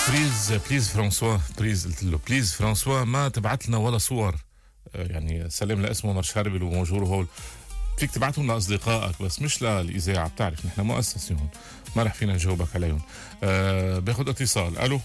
بليز فرانسوا، قلت له بليز فرانسوا ما تبعت لنا ولا صور، يعني سلم لاسمه عمر شاربل وموجور هول، فيك تبعتهم لاصدقائك بس مش للاذاعه، بتعرف نحن مؤسسه هون ما رح فينا نجاوبك عليهم. باخذ اتصال. الو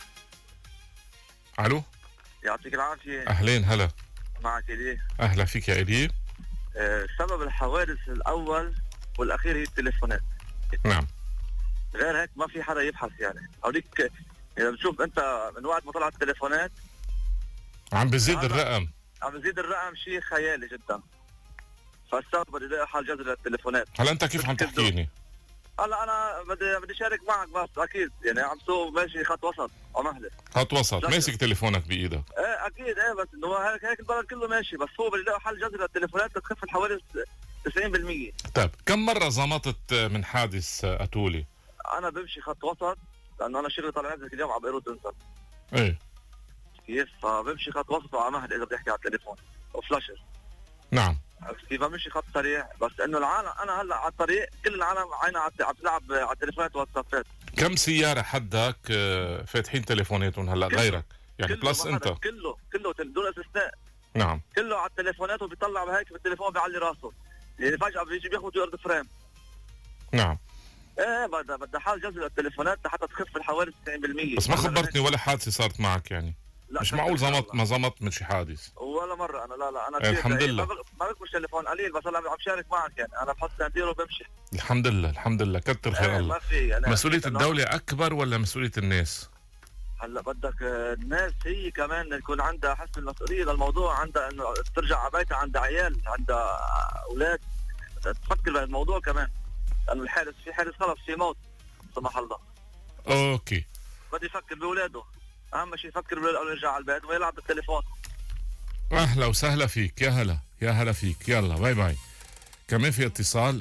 الو، يعطيك العافيه. اهلين هلا، معك إليه. اهلا فيك يا الي. سبب الحوادث الاول والاخير هي التليفونات. نعم، غير هيك ما في حدا يبحث، يعني هوديك اذا بتشوف انت من وقت ما طلعت التليفونات عم بزيد الرقم، شيء خيالي جدا. فالسبب بدي الاقي حل جذري للتليفونات. هلا انت كيف عم تحكيني؟ هلا انا بدي اشارك معك، بس اكيد يعني عم سوق ماشي خط وسط او مهله. خط وسط، ماسك تليفونك بايدك. ايه اكيد، بس انه هيك البلد كله ماشي، بس هو بدي الاقي حل جذري للتليفونات لتخف الحوادث 90%. طيب كم مرة زمطت من حادث أتولي؟ أنا بمشي خط وسط، لأنه أنا شغلي طالع نازل كل يوم على بيروت انسر. إيه كيف؟ فبمشي خط وسط وعلى مهل إذا بدي أحكي على التليفون وفلاشر. نعم. كيف بمشي خط سريع، بس إنه العالم أنا هلا على الطريق كل العالم عينها عم تلعب على التليفونات والواتسابات. كم سيارة حدك فاتحين تليفوناتهم هلا غيرك؟ يعني بلس أنت؟ كله دون استثناء. نعم. كله على التليفونات وبيطلع هيك بالتليفون بيعلي راسه. يعني فجأة بيجي بياخذ يورد فريم. نعم. ايه بدها حال جذر للتليفونات لحتى تخف الحوادث 90%. بس ما خبرتني ولا حادثة صارت معك يعني؟ مش معقول ما زمط من شي حادث ولا مرة. أنا لا أنا الحمد لله ما بكمش تليفون قليل، بس هلا عم شارك معك، يعني أنا بحط سنتير وبمشي. الحمد لله كتر خير الله. ما في يعني مسؤولية الدولة أكبر ولا مسؤولية الناس؟ هلا بدك الناس هي كمان يكون عندها حس المسؤولية للموضوع، عندها إنه ترجع على بيتها، عندها عيال، عندها أولاد، تفكر بهالموضوع كمان، لأنه في حادث خلص، في موت لا سمح الله. أوكي. بدي يفكر بأولاده، أهم شيء يفكر بأولاده قبل يرجع على البيت ويلعب بالتليفون. أهلا وسهلا فيك، يا هلا فيك، يلا باي باي. كمان في اتصال.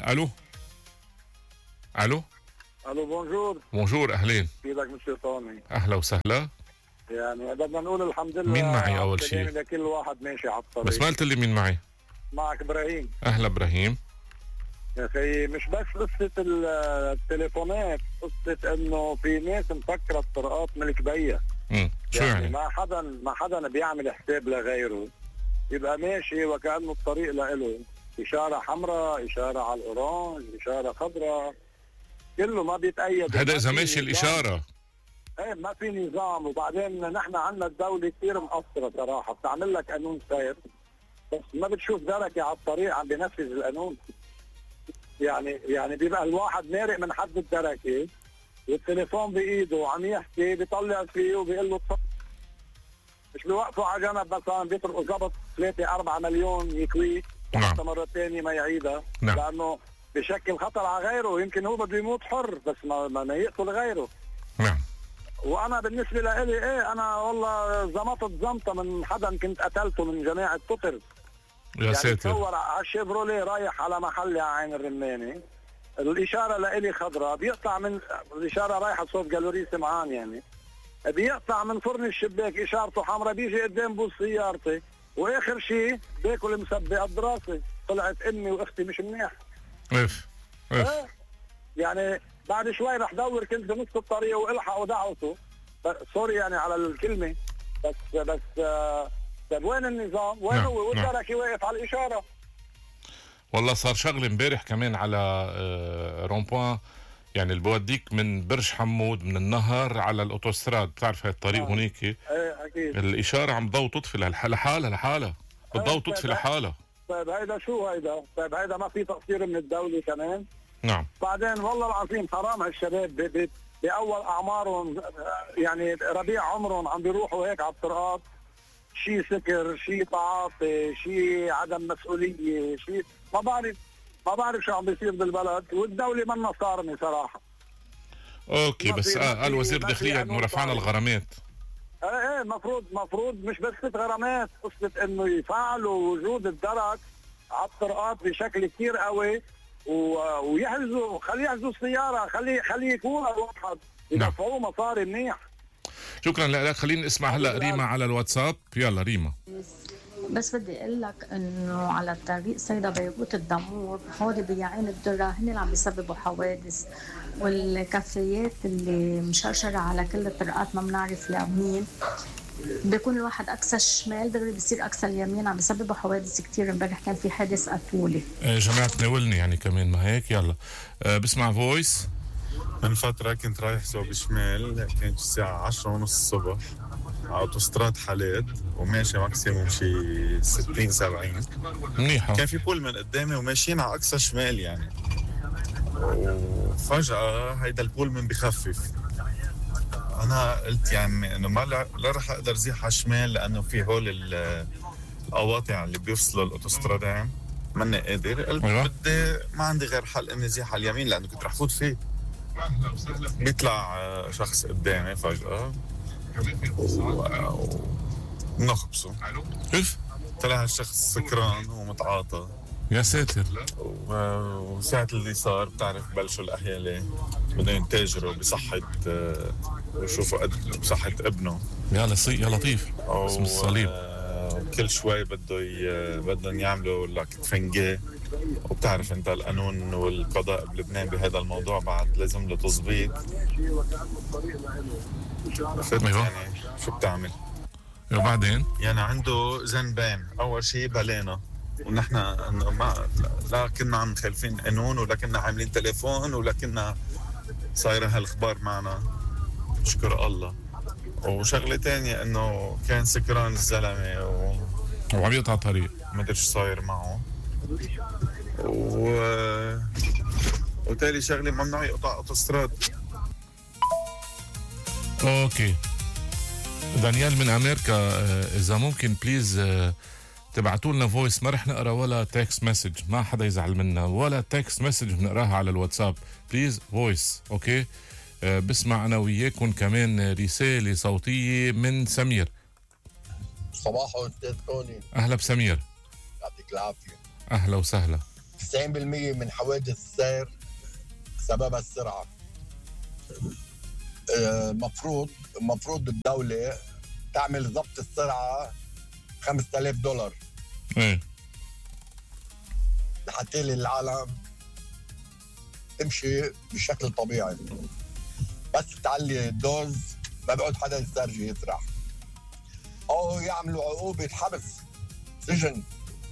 الو بونجور اهلين. كيفك مش طوني؟ اهلا وسهلا. يعني بدنا نقول الحمد لله. مين معي اول شيء؟ لكل واحد ماشي على الطريق. بس ما قلت لي مين معي. معك ابراهيم. اهلا ابراهيم. يا اخي مش بس قصه التليفونات، قصه انه في ناس مفكره الطرقات ملك بيها. شو يعني؟ ما حدا بيعمل حساب لغيره، يبقى ماشي وكانه الطريق له اشاره حمراء، اشاره على الاورانج، اشاره خضراء، كله ما بيتأيد. هذا اذا ماشي الاشاره. ايه ما في نظام. وبعدين نحن عندنا الدوله كثير مقصره صراحه، بتعمل لك قانون سير بس ما بتشوف دركه على الطريق عم بينفذ القانون. يعني بيبقى الواحد مارق من حد الدركه والتليفون بايده وعم يحكي، بيطلع فيه وبيقول له مش بيوقفوا على جنب مثلا بيطرقوا ضبط 3-4 مليون يكويه حتى مرة ثانية ما يعيدها. نعم. لأنه بشكل خطر على غيره، يمكن هو بده يموت حر بس ما يقتل غيره. نعم. وانا بالنسبه لي انا والله زمطت زمطه من حدا كنت قتلته من جماعه تطر. يا ساتر. يعني تصور على الشيفروليه رايح على محلي على عين الرماني، الاشاره لإلي خضراء، بيقطع من الاشاره رايحه صوب جالوري سمعان، يعني بيقطع من فرن الشباك اشارته حمراء، بيجي قدام بوس سيارتي، واخر شيء باكل مسبقه دراسه، طلعت امي واختي مش منيح. اف يعني بعد شوي رح دور، كنت بنص الطريق والحق ودعوته، سوري يعني على الكلمه، بس طيب وين النظام؟ وين هو؟ والدركي واقف على الاشاره. والله صار شغل امبارح كمان على رومبوان، يعني اللي بوديك من برج حمود من النهر على الاوتوستراد، بتعرف هاي الطريق هونيك. ايه اكيد. الاشاره عم تضوي تطفي لحالها بتضوي تطفي لحالها. طيب هيدا شو هيدا؟ طيب هيدا ما في تقصير من الدوله كمان؟ نعم. بعدين والله العظيم حرام هالشباب باول اعمارهم، يعني ربيع عمرهم عم بيروحوا هيك على الطرقات، شيء سكر، شيء تعاطي، شيء عدم مسؤوليه، شيء ما بعرف شو عم بيصير بالبلد، والدوله منا صارمه صراحه. اوكي بس قال وزير الداخليه انه رفعنا الغرامات. ايه مفروض مش بس غرامات، قصه انه يفعلوا وجود الدرك على الطرقات بشكل كثير قوي، ويحجزوا، خليه يحجزوا السياره، خليه يكون الواحد يدفعوه مصاري منيح. شكرا لك. خلينا نسمع هلا ريما على الواتساب. يلا ريما. بس بدي اقول لك انه على طريق صيدا بيروت الدمور هودي بياعين الدرة هن اللي عم بيسببوا حوادث، والكافيات اللي مشرشرة على كل الطرقات ما بنعرف لمين، بيكون الواحد اقصى الشمال دغري بيصير اقصى اليمين، عم بيسببوا حوادث كتير. امبارح كان في حادث قتولي. جماعة تناولني يعني كمان ما هيك. يلا بسمع فويس. من فترة كنت رايح سوق شمال، كانت الساعة 10:30 الصبح على أوتوستراد حليب وماشي ماكسيموم شي 60-70. منيحة. كان في بول من قدامي وماشيين على أقصى شمال يعني، وفجأة هيدا البول من بخفف. أنا قلت يعني إنه ما لا رح أقدر زيح على الشمال لأنه في هول القواطع اللي بيفصلوا الأوتوسترادين، ماني قادر. قلت بدي ما عندي غير حل إني زيح على اليمين لأنه كنت رح فوت فيه. بيطلع شخص قدامي فجأة ونخبصه. كيف؟ طلع الشخص سكران ومتعاطى. يا ساتر. وساعة اللي صار بتعرف بلشوا الأهالي بدهم يتاجروا بصحة ويشوفوا بصحة ابنه. يا لطيف. اسم الصليب. كل شوي بدهم يعملوا لك تفنجة، وبتعرف انت القانون والقضاء بلبنان بهذا الموضوع بعد لازم له تظبيط. أيوة. يعني شو بتعمل؟ وبعدين يعني عنده ذنبين، اول شيء بلينا ونحن ما لا كنا عم مخالفين قانون ولا كنا عاملين تليفون ولا كنا صايره هالاخبار معنا، شكر الله. وشغله تانية انه كان سكران الزلمه وعم يقطع طريق، ما ادري شو صاير معه. وتالي شغله ممنوع يقطع اوتوستراد. اوكي. دانيال من امريكا، اذا ممكن بليز تبعتوا لنا فويس، ما رح نقرا ولا تكست مسج، ما حدا يزعل منا، ولا تكست مسج بنقراها على الواتساب، بليز فويس. اوكي. بسمع انا وياكم كمان رساله صوتيه من سمير. صباحو استاذ توني. اهلا بسمير. يعطيك العافيه. اهلا وسهلا. 90% من حوادث السير سببها السرعه. المفروض الدوله تعمل ضبط السرعه $5000 ايه لحتى العالم تمشي بشكل طبيعي. بس تعلي الدوز ما بيقعد حدا يسترجي يسرح، او يعملوا عقوبه حبس سجن،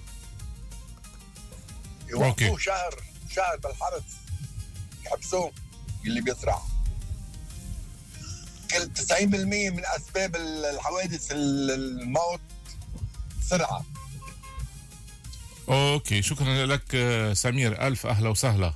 يوقفوه شهر بالحبس، يحبسوه اللي بيسرح. كل 90% من اسباب الحوادث الموت سرعه. اوكي، شكرا لك سمير، الف اهلا وسهلا.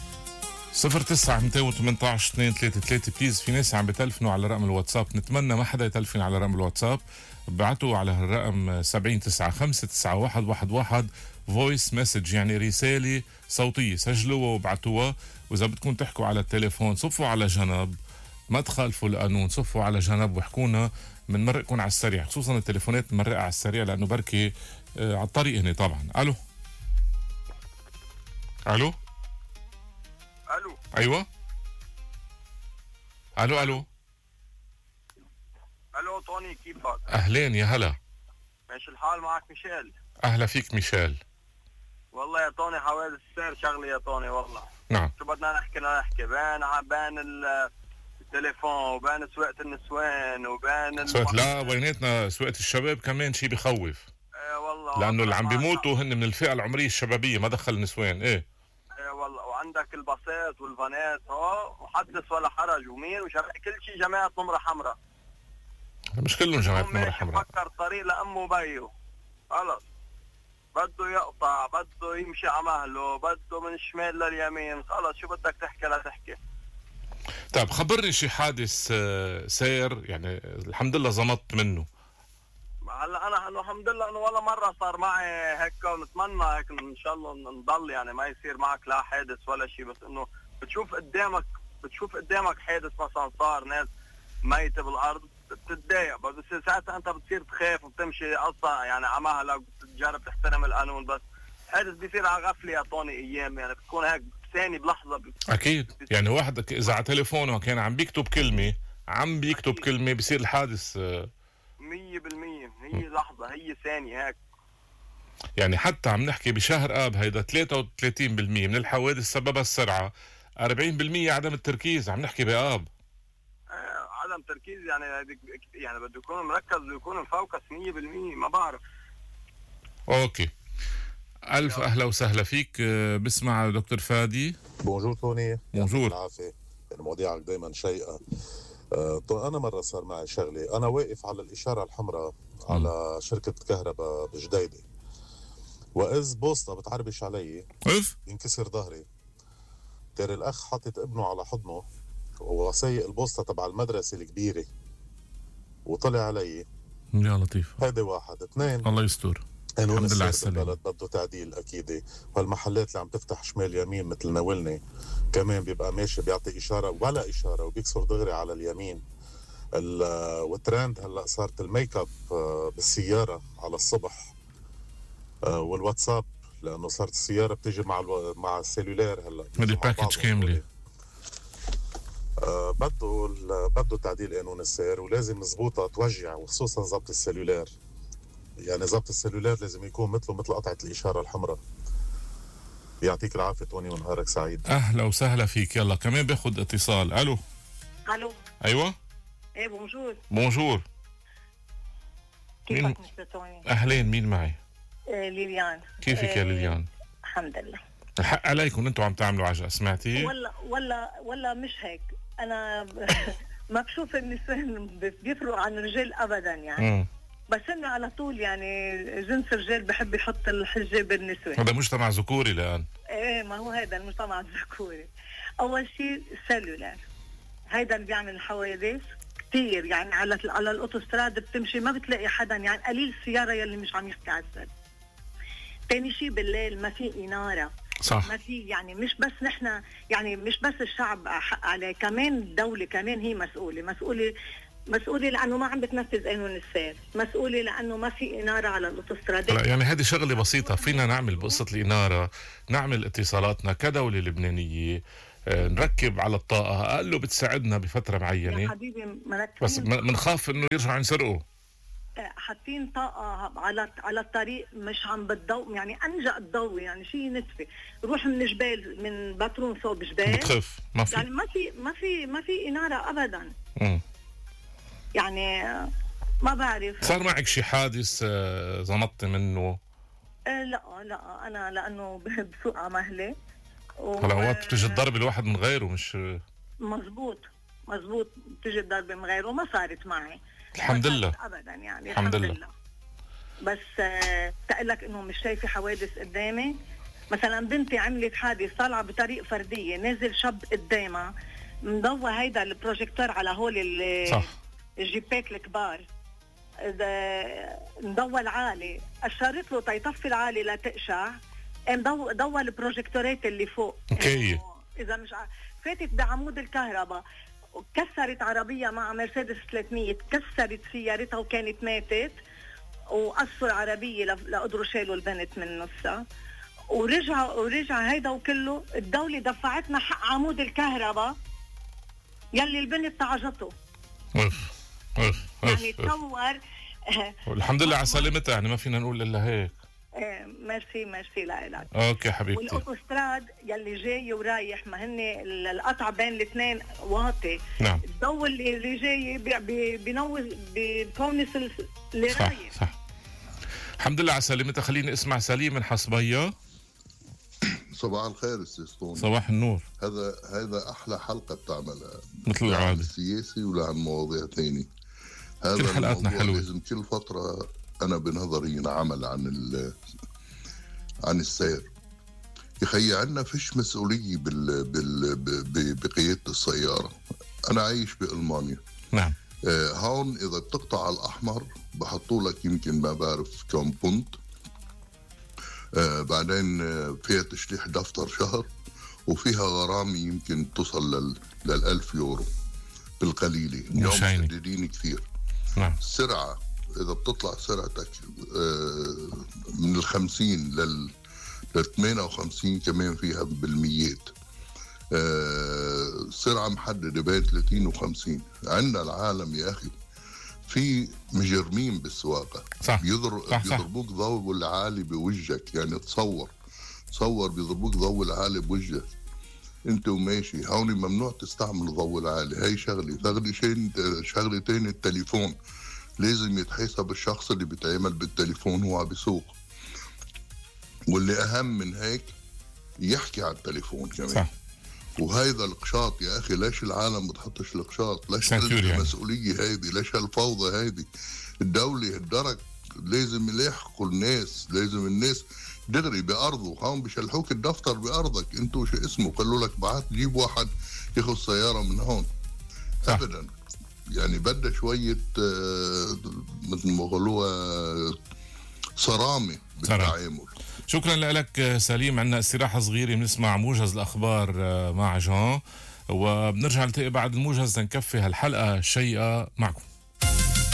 09-218-233 بليز. في ناس عم بتلفنوا على رقم الواتساب، نتمنى ما حدا يتلفن على رقم الواتساب، بعتوا على الرقم 70959111 فويس مسج، يعني رسالة صوتية، سجلوها وابعتوها. وإذا بدكم تحكوا على التليفون صفوا على جنب، ما تخالفوا القانون، صفوا على جنب واحكونا، منمرقكم على السريع، خصوصا التليفونات مرقة على السريع لأنه بركي على الطريق هنا طبعا. ألو ألو الو. ايوه الو طوني، كيفك؟ اهلين، يا هلا. ماشي الحال، معك ميشيل. اهلا فيك ميشيل. والله يا طوني حوادث السير شغله يا طوني والله. نعم. شو بدنا نحكي بين التليفون وبين سواقة النسوان وبين سواقة، لا ويناتنا سواقة الشباب كمان شيء بخوف. والله، لانه اللي عم بيموتوا هن من الفئة العمرية الشبابية، ما دخل النسوان. ايه والله. وعندك الباصات والفانات وحدث ولا حرج، ومين كل شيء جماعة نمرة حمراء. مش كلهم جماعة نمرة حمراء. فكر طريق لأمه بيو، خلص بده يقطع، بده يمشي على مهله، بده من الشمال لليمين، خلص شو بدك تحكي لا تحكي. طيب خبرني شي حادث سير يعني الحمد لله زمطت منه. هلا انا الحمد لله انه ولا مره صار معي هيك، ونتمنى هيك ان شاء الله نضل يعني ما يصير معك لا حادث ولا شيء، بس انه بتشوف قدامك حادث مثلا صار ناس ميته بالارض بتتضايق، بس ساعتها انت بتصير تخاف وبتمشي قصة يعني على مهلك، بتجرب تحترم القانون. بس حادث بيصير على غفله يا طوني ايام، يعني بتكون هيك ثاني بلحظه اكيد. يعني واحد اذا على تليفونه كان عم بيكتب كلمه بصير الحادث 100%. هي لحظه، هي ثانيه هيك يعني حتى عم نحكي بشهر آب هيدا 33% من الحوادث سببها السرعة، 40% عدم التركيز. عم نحكي بآب عدم تركيز، يعني بده يكون مركز ويكون مفوكس 100%. ما بعرف. اوكي، ألف أهلا وسهلا فيك. بسمع دكتور فادي. بونجور توني. بونجور. العافية، يعني مواضيعك دايما شيقة. أنا مرة صار معي شغلة، أنا واقف على الإشارة الحمراء على شركة كهرباء بجديدة، وإذ بوسطة بتعربش علي ينكسر ظهري. ترى الأخ حاطط ابنه على حضنه وسايق البوسطة تبع المدرسة الكبيرة وطلع علي. يا لطيف. هذا واحد. اثنين، الله يستر. الحمد لله على السلامة. بده تعديل أكيد. والمحلات اللي عم تفتح شمال يمين مثل ناولني كمان بيبقى ماشي بيعطي إشارة ولا إشارة وبيكسر دغري على اليمين. والترند هلا صارت الميك اب بالسيارة على الصبح، والواتساب، لأنه صارت السيارة بتيجي مع السيلولار. هلا هذه باكج كاملة. بده تعديل قانون السير، ولازم مزبوطة توجع، وخصوصا ضبط السيلولار. يعني ضبط السيلولار لازم يكون مثل قطعة الإشارة الحمراء. يعطيك العافية توني ونهارك سعيد. أهلا وسهلا فيك. يلا كمان باخد اتصال. ألو. أيوة. ايه بونجور. بونجور. كيفك مستر توني؟ أهلين، مين معي؟ ليليان. كيفك يا ليليان؟ الحمد لله. الحق عليكم انتم عم تعملوا عجقة، سمعتي؟ ولا مش هيك. انا ما بشوف النسوان بيفرقوا عن الرجال ابدا يعني. بس انه على طول يعني جنس الرجال بحب يحط الحجه بالنسوان. هذا مجتمع ذكوري الان. ايه، ما هو هذا المجتمع الذكوري. اول شيء السلولار، هيدا اللي بيعمل الحوادث كثير. يعني على الاوتوستراد بتمشي ما بتلاقي حدا، يعني قليل السياره يلي مش عم يحكي على السل. ثاني شيء بالليل ما في اناره. صح. ما في، يعني مش بس نحن، يعني مش بس الشعب حق عليه، كمان الدوله كمان هي مسؤولة لأنه ما عم بتنفذ قانون السير، مسؤولة لأنه ما في إنارة على الأوتوسترادات. لا يعني هذه شغلة بسيطة فينا نعمل بقصة الإنارة، نعمل اتصالاتنا كدولة لبنانية، نركب على الطاقة، أقله بتساعدنا بفترة معينة. يا حبيبي بس منخاف إنه يرجعوا ينسرقوا. حاطين طاقة على الطريق مش عم بتضوء، يعني أنجأ الضوء، يعني شيء نتفة. روح من جبال، من باترون صوب جبال بتخف، ما في، يعني ما في إنارة أبدا. يعني ما بعرف. صار معك شي حادث زمطت منه؟ لا أنا لأنه بسوق على مهلي. هلا وقت بتجي الضرب الواحد من غيره مش مزبوط بتجي الضربة من غيره. ما صارت معي الحمد لله ابدا، يعني الحمد لله. بس تقول لك انه مش شايفه حوادث قدامي. مثلا بنتي عملت حادث، طالعه بطريق فرديه، نازل شاب قدامها مضوى هيدا البروجيكتور على هول الجيبات الكبار، مضوى العالي، اشرت له تيطفي العالي لتقشع، ضوى البروجيكتورات اللي فوق. اوكي. اذا مش فاتت بعمود الكهرباء، كسرت عربية مع مرسيدس 300، كسرت سيارتها وكانت ماتت، وقصوا عربية لقدروا شالوا البنت من نصها. ورجع هيدا وكله الدولة دفعتنا حق عمود الكهرباء يلي البنت تعجته. يعني تصور. والحمد لله على سلامتها، يعني ما فينا نقول الا هيك. ميرسي لك. اوكي حبيبتي. والاوتوستراد يلي جاي ورايح، ما هن القطع بين الاثنين واطي. نعم. الضوء اللي جاي بفونس اللي رايح. صح. الحمد لله على سلامتها. خليني اسمع سليم من حصبية. صباح الخير استاذ. صباح النور. هذا احلى حلقه بتعملها مثل العاده، السياسي ولا عن مواضيع ثانيه. كل حلقاتنا حلوه. لازم كل فتره انا بنظري نعمل عن السير. يخي عنا فيش مسؤوليه بقياده السياره. انا عايش بألمانيا. نعم. هون اذا بتقطع على الاحمر بحطوا لك يمكن ما بعرف كم بونت، بعدين فيها تشليح دفتر شهر، وفيها غرامة يمكن توصل لل1000 يورو بالقليلة. اليوم مشددين كثير. نعم. السرعة إذا بتطلع سرعتك من 50 لل 58 كمان فيها بالميات. سرعة محددة بين 30 و50. عندنا العالم يا أخي في مجرمين بالسواقه صح. بيضربوك ضوء العالي بوجهك، يعني تصور بيضربوك ضوء العالي بوجهك انت وماشي. هون ممنوع تستعمل ضوء العالي، هاي شغله تاني التليفون لازم يتحسب الشخص اللي بيتعامل بالتليفون وهو بيسوق، واللي اهم من هيك يحكي على التليفون كمان. صح. وهيدا القشاط يا اخي، ليش العالم بتحطش القشاط؟ ليش المسؤوليه هيدي؟ ليش هالفوضى هيدي؟ الدوله الدرك لازم يلاحقوا الناس، لازم الناس دغري بأرضه. هون بيشلحوك الدفتر بأرضك، انتو شو اسمه، قالوا لك بعت جيب واحد ياخذ سيارة من هون. صح. أبدا، يعني بدها شوية مثل ما قالوها صرامة بالتعامل. شكرا لك سليم. عنا استراحة صغيرة بنسمع موجز الأخبار مع جان، وبنرجع نلتقي بعد الموجز لنكفي هالحلقة الشيقة معكم.